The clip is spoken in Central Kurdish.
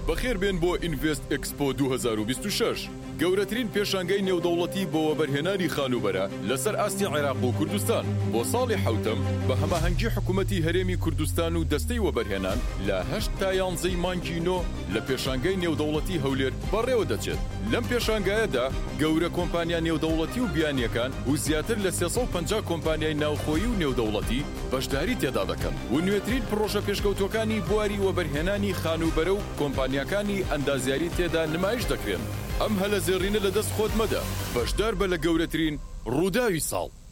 بەخێر بێن بۆ ئینڤست ئەکسپۆ 2026 گەورەترین پێشانگەی نێودەوڵەتی بۆ وەبەرهێنانی خانوبەرە لەسەر ئاستی عێراق و کوردستان بۆ ساڵی حوتەم بە هەماهەنگی حکوومەتی هەرێمی کوردستان و دەستەی وەبەرهێنان لە 8 تا 11 مانگی نۆ لە پێشانگەی نێودەوڵەتی هەولێر بەڕێوە دەچێت. لەم پێشانگایەدا گەورە کۆمپانیا نێودەوڵەتی و بیانیەکان و زیاتر لە 350 کۆمپانیای ناوخۆیی و نێودەوڵەتی بەشداری تێدا دەکەن و نوێترین پرۆژە پێشکەوتوەکانی بواری وەبەرهێنانی خانوبەرە و کۆمپانیاکانی ئەندازیاری تێدا نمایش دەکرێن. ئەم هەلە زێڕینە لە دەست خۆت مەدە، بەشدار بە لە گەورەترین ڕووداوی ساڵ.